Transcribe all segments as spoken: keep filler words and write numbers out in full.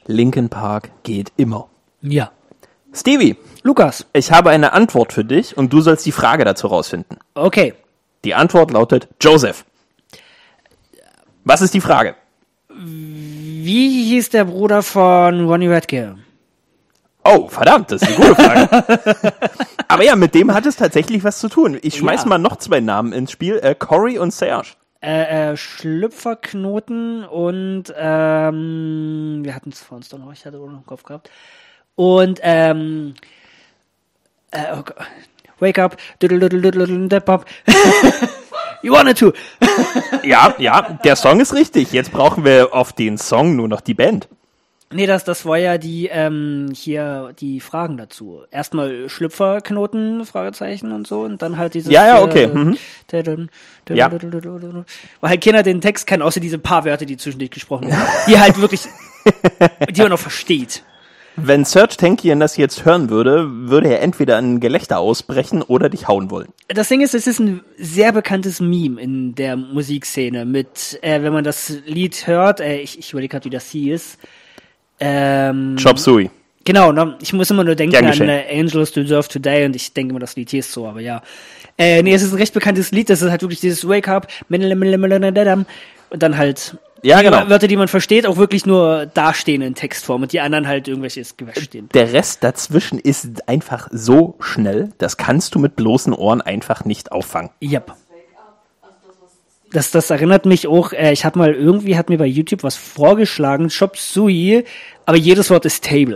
Linkin Park geht immer. Ja. Stevie. Lukas. Ich habe eine Antwort für dich und du sollst die Frage dazu rausfinden. Okay. Die Antwort lautet Joseph. Was ist die Frage? Wie hieß der Bruder von Ronnie Radke? Oh, verdammt, das ist eine gute Frage. Aber ja, mit dem hat es tatsächlich was zu tun. Ich schmeiß ja. mal noch zwei Namen ins Spiel. Äh, Corey und Serge. Äh, äh, Schlüpferknoten und ähm, wir hatten es vor uns doch noch, ich hatte auch noch im Kopf gehabt. Und ähm, äh, oh Gott. Wake up, pop. You wanted to. Ja, ja, der Song ist richtig. Jetzt brauchen wir auf den Song nur noch die Band. Nee, das, das war ja die, ähm, hier, die Fragen dazu. Erstmal Schlüpferknoten, Fragezeichen und so, und dann halt dieses... Ja, ja, okay. Äh, mhm. Ja. Weil halt keiner den Text kann, außer diese paar Wörter, die zwischendurch gesprochen werden. Die halt wirklich, die man noch versteht. Wenn Serge Tankian das jetzt hören würde, würde er entweder ein Gelächter ausbrechen oder dich hauen wollen. Das Ding ist, es ist ein sehr bekanntes Meme in der Musikszene mit, äh, wenn man das Lied hört, äh, ich, ich überlege gerade, wie das hieß. Ähm, Chop Suey. Genau, ne? Ich muss immer nur denken an äh, Angels Deserve to Die und ich denke immer, das Lied hieß so, aber ja. Äh, nee, es ist ein recht bekanntes Lied, das ist halt wirklich dieses Wake Up, und dann halt ja, genau. Wörter, die man versteht, auch wirklich nur dastehen in Textform und die anderen halt irgendwelches Gewäsch stehen. Der Rest dazwischen ist einfach so schnell, das kannst du mit bloßen Ohren einfach nicht auffangen. Yep. Das, das erinnert mich auch, äh, ich habe mal irgendwie, hat mir bei YouTube was vorgeschlagen, Chop Suey, aber jedes Wort ist Table.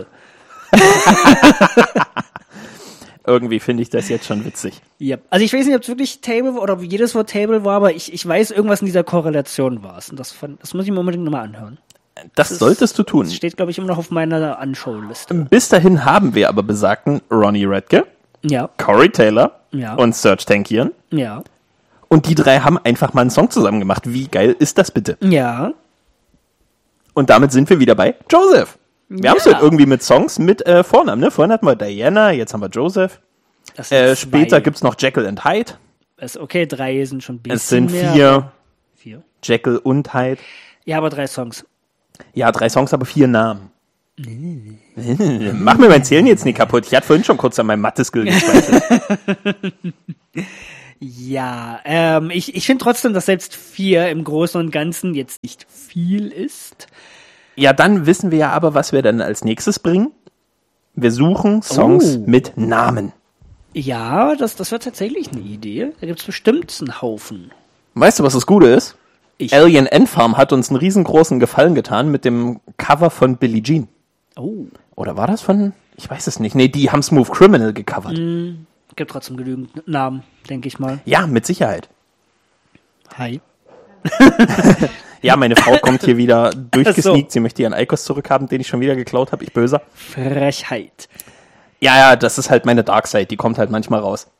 Irgendwie finde ich das jetzt schon witzig. Yep. Also ich weiß nicht, ob es wirklich Table war oder ob jedes Wort Table war, aber ich, ich weiß, irgendwas in dieser Korrelation war es. Und das, fand, das muss ich mir unbedingt nochmal anhören. Das, das solltest ist, du tun. Das steht, glaube ich, immer noch auf meiner Anschau-Liste. Bis dahin haben wir aber besagten Ronnie Radke, ja. Corey Taylor ja. und Serge Tankian. Ja. Und die drei haben einfach mal einen Song zusammen gemacht. Wie geil ist das bitte? Ja. Und damit sind wir wieder bei Joseph. Wir ja. haben es halt irgendwie mit Songs mit äh, Vornamen, ne? Vorhin hatten wir Diana, jetzt haben wir Joseph. Äh, später gibt's noch Jekyll und Hyde. Ist okay, drei sind schon ein bisschen Es sind mehr, vier. Vier. Jekyll und Hyde. Ja, aber drei Songs. Ja, drei Songs, aber vier Namen. Mach mir mein Zählen jetzt nicht kaputt. Ich hatte vorhin schon kurz an meinem Mathe-Skill gezweifelt. Ja, ähm, ich, ich finde trotzdem, dass selbst vier im Großen und Ganzen jetzt nicht viel ist. Ja, dann wissen wir ja aber, was wir dann als nächstes bringen. Wir suchen Songs oh. mit Namen. Ja, das, das wäre tatsächlich eine Idee. Da gibt's bestimmt einen Haufen. Weißt du, was das Gute ist? Ich. Alien Ant Farm hat uns einen riesengroßen Gefallen getan mit dem Cover von Billie Jean. Oh. Oder war das von... Ich weiß es nicht. Nee, die haben Smooth Criminal gecovert. Mm, gibt trotzdem genügend Namen, denke ich mal. Ja, mit Sicherheit. Hi. Ja, meine Frau kommt hier wieder durchgesneakt. So. Sie möchte ihren Eikos zurückhaben, den ich schon wieder geklaut habe. Ich böser. Frechheit. Ja, ja, das ist halt meine Darkseid. Die kommt halt manchmal raus.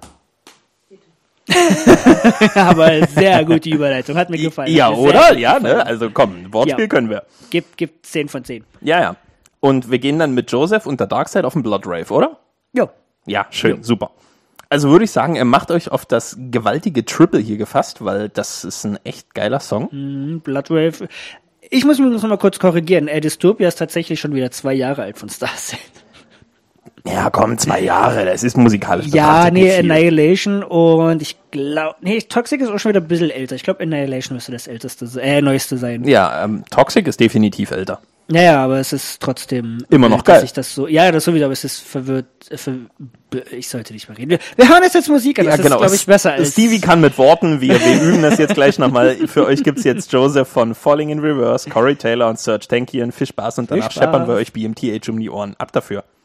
Aber sehr gute Überleitung. Hat mir gefallen. Ja, oder? Ja, ne? Also komm, Wortspiel ja. können wir. Gibt, gibt zehn von zehn. Ja, ja. Und wir gehen dann mit Joseph und der Darkseid auf den Blood Rave, oder? Ja. Ja, schön, jo. super. Also würde ich sagen, er macht euch auf das gewaltige Triple hier gefasst, weil das ist ein echt geiler Song. Mm, Blood Rave. Ich muss mich noch mal kurz korrigieren. Äh, Dystopia ist tatsächlich schon wieder zwei Jahre alt von Starset. Ja, komm, zwei Jahre, das ist musikalisch. Ja, nee, Annihilation und ich glaube, nee, Toxic ist auch schon wieder ein bisschen älter. Ich glaube, Annihilation müsste das älteste, äh, neueste sein. Ja, ähm, Toxic ist definitiv älter. Naja, aber es ist trotzdem immer noch geil. Ich das so, ja, das sowieso, aber es ist verwirrt, äh, ver, ich sollte nicht mehr reden. Wir, wir hören jetzt jetzt Musik an, das ja, genau. ist, glaube ich, besser als... Stevie kann mit Worten, wir, wir üben das jetzt gleich nochmal. Für euch gibt's jetzt Joseph von Falling in Reverse, Corey Taylor und Serge Tankian. Viel Spaß und danach scheppern wir euch B M T H um die Ohren. Ab dafür.